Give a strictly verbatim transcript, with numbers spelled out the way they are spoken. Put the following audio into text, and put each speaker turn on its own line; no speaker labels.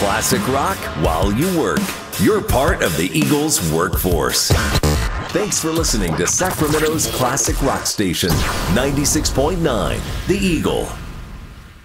classic rock while you work. You're part of the Eagles workforce. Thanks for listening to Sacramento's classic rock station, ninety-six point nine, The Eagle.